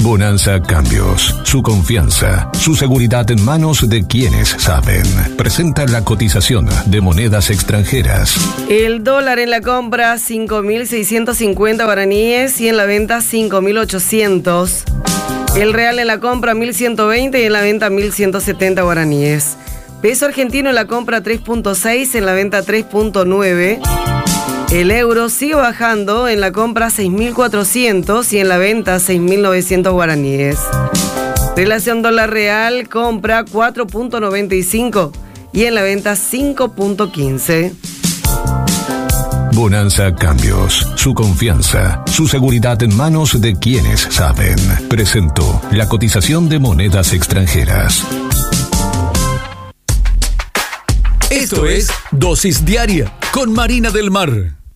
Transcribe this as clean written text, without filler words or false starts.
Bonanza Cambios. Su confianza, su seguridad en manos de quienes saben. Presenta la cotización de monedas extranjeras. El dólar en la compra 5.650 guaraníes y en la venta 5.800. El real en la compra 1.120 y en la venta 1.170 guaraníes. Peso argentino en la compra 3.6, en la venta 3.9. El euro sigue bajando, en la compra 6.400 y en la venta 6.900 guaraníes. Relación dólar real, compra 4.95 y en la venta 5.15. Bonanza Cambios. Su confianza, su seguridad en manos de quienes saben. Presentó la cotización de monedas extranjeras. Esto es Dosis Diaria con Marina del Mar.